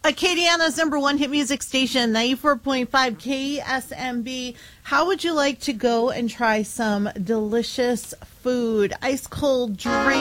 Acadiana's number one hit music station, 94.5 KSMB. How would you like to go and try some delicious food? Ice cold drink.